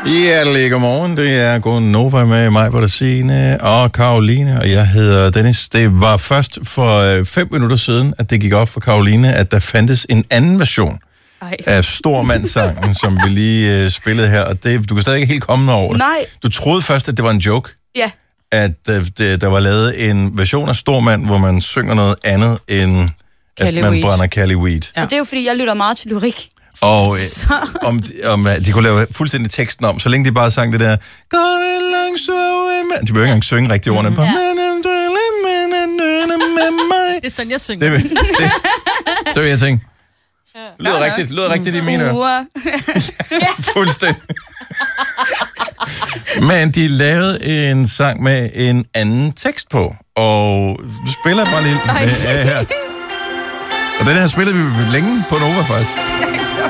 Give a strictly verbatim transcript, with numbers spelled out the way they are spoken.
Hjertelig godmorgen. Det er Gonova med mig, Bertine og Karoline, og jeg hedder Dennis. Det var først for øh, fem minutter siden, at det gik op for Karoline, at der fandtes en anden version Ej. af Stormandssangen, som vi lige øh, spillede her, og det, du kan stadig ikke helt komme over det. Nej. Du troede først, at det var en joke. Ja. At øh, det, der var lavet en version af Stormand, hvor man synger noget andet end, Cali at man Weed. brænder Cali Weed. Ja. Og det er jo, fordi jeg lytter meget til lyrik. Og øh, om, om de kunne lave fuldstændig teksten om, så længe de bare sang det der Gå langt så de behøver ikke engang synge rigtig ordene. Mm, ja. Det er sådan, jeg synger. Det, det, så vil jeg tænke, det lyder rigtigt, det lyder rigtigt i mine ører. Ja, fuldstændig. Men de lavede en sang med en anden tekst på, og du spiller bare lige med her. Og den her spillede vi længe på Nova faktisk.